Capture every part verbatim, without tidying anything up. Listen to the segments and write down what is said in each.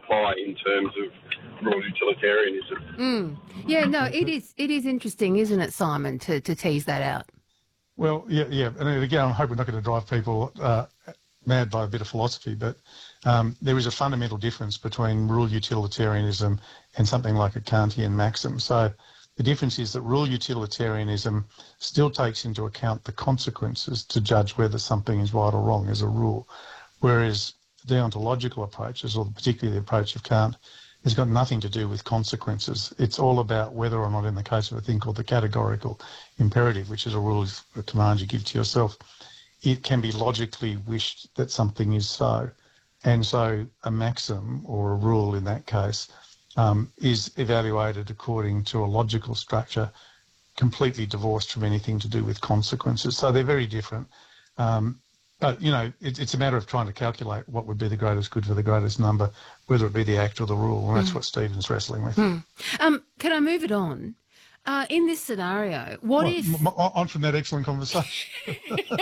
apply in terms of rural utilitarianism. Mm. Yeah, no, it is it is interesting, isn't it, Simon, to, to tease that out? Well, yeah, yeah. And again, I hope we're not going to drive people uh, mad by a bit of philosophy, but um, there is a fundamental difference between rural utilitarianism and something like a Kantian maxim. So the difference is that rural utilitarianism still takes into account the consequences to judge whether something is right or wrong as a rule, whereas deontological approaches, or particularly the approach of Kant, has got nothing to do with consequences. It's all about whether or not, in the case of a thing called the categorical imperative, which is a rule, a command you give to yourself, it can be logically wished that something is so. And so a maxim, or a rule in that case, um, is evaluated according to a logical structure completely divorced from anything to do with consequences. So they're very different. Um, But, you know, it, it's a matter of trying to calculate what would be the greatest good for the greatest number, whether it be the act or the rule, and that's mm. what Stephen's wrestling with. Mm. Um, can I move it on? Uh, in this scenario, what well, if... M- on from that excellent conversation.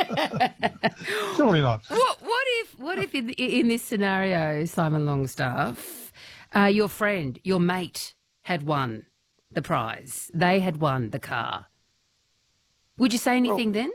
Surely not. What, what if, what if in, in this scenario, Simon Longstaff, uh, your friend, your mate had won the prize? They had won the car. Would you say anything well, then?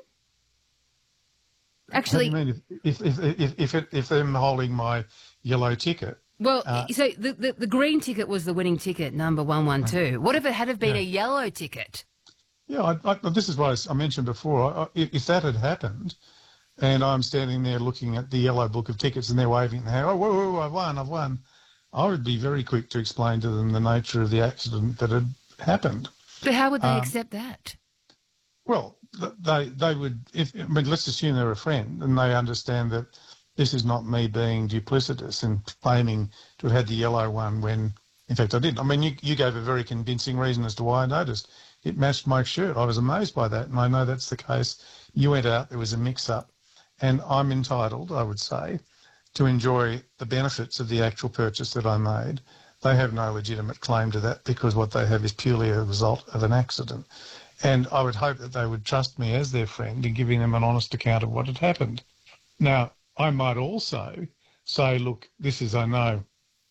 Actually, what do you mean if if if if, it, if them holding my yellow ticket? Well, uh, so the, the the green ticket was the winning ticket, number one one two. What if it had have been yeah. a yellow ticket? Yeah, I, I, this is what I mentioned before. I, if that had happened, and I'm standing there looking at the yellow book of tickets, and they're waving their hand, oh, whoa, whoa, whoa, I've won, I've won, I would be very quick to explain to them the nature of the accident that had happened. But how would they um, accept that? Well, they they would. If I mean, let's assume they're a friend and they understand that this is not me being duplicitous and claiming to have had the yellow one when, in fact, I didn't. I mean, you you gave a very convincing reason as to why I noticed. It matched my shirt. I was amazed by that, and I know that's the case. You went out, there was a mix-up, and I'm entitled, I would say, to enjoy the benefits of the actual purchase that I made. They have no legitimate claim to that because what they have is purely a result of an accident. And I would hope that they would trust me as their friend in giving them an honest account of what had happened. Now, I might also say, look, this is, I know,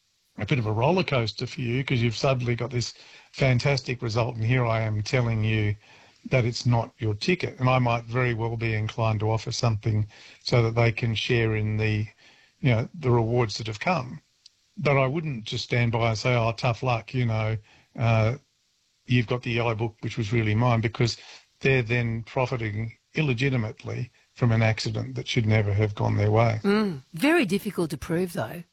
a bit of a roller coaster for you because you've suddenly got this fantastic result and here I am telling you that it's not your ticket. And I might very well be inclined to offer something so that they can share in the, you know, the rewards that have come. But I wouldn't just stand by and say, oh, tough luck, you know, uh, you've got the yellow book, which was really mine, because they're then profiting illegitimately from an accident that should never have gone their way. Mm, very difficult to prove, though.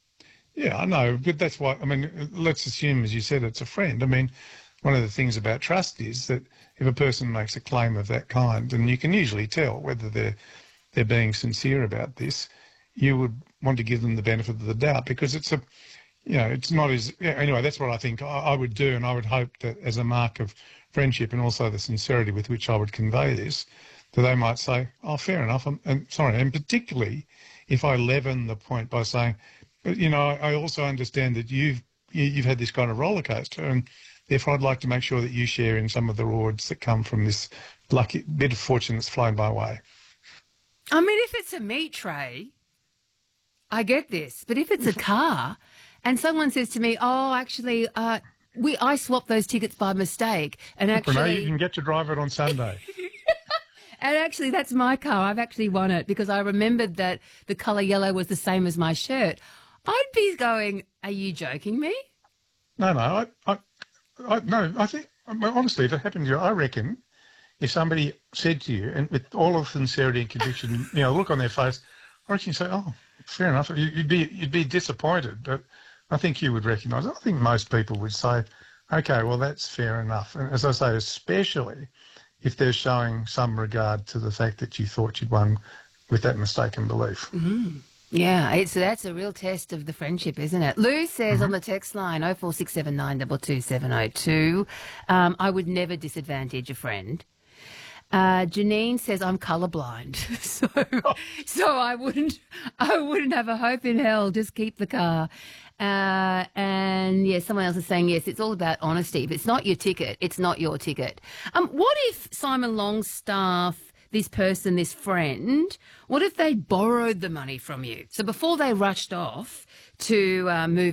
Yeah, I know, but that's why, I mean, let's assume, as you said, it's a friend. I mean, one of the things about trust is that if a person makes a claim of that kind, and you can usually tell whether they're they're being sincere about this, you would want to give them the benefit of the doubt because it's a, you know, it's not as, yeah, anyway, that's what I think I, I would do, and I would hope that as a mark of friendship and also the sincerity with which I would convey this, that they might say, oh, fair enough, I'm, and sorry, and particularly if I leaven the point by saying, but, you know, I also understand that you've, you, you've had this kind of roller coaster, and therefore I'd like to make sure that you share in some of the rewards that come from this lucky bit of fortune that's flown my way. I mean, if it's a meat tray, I get this, but if it's a car and someone says to me, oh, actually, uh, we I swapped those tickets by mistake, and actually... Renee, you can get to drive it on Sunday. And actually, that's my car. I've actually won it because I remembered that the colour yellow was the same as my shirt. I'd be going, are you joking me? No, no, I, I, I no, I think, honestly, if it happened to you, I reckon if somebody said to you, and with all of sincerity and conviction, you know, look on their face, I reckon you'd say, oh, fair enough. You'd be, you'd be disappointed, but I think you would recognise it. I think most people would say, okay, well, that's fair enough. And as I say, especially if they're showing some regard to the fact that you thought you'd won with that mistaken belief. Mm-hmm. Yeah, it's that's a real test of the friendship, isn't it? Lou says mm-hmm. on the text line, oh four six seven nine two two seven oh two, um, I would never disadvantage a friend. Uh, Janine says I'm colourblind, so oh. so I wouldn't I wouldn't have a hope in hell. Just keep the car. Uh, and yes, someone else is saying yes. It's all about honesty. If it's not your ticket, it's not your ticket. Um, what if Simon Longstaff, this person, this friend, what if they borrowed the money from you? So before they rushed off to uh, move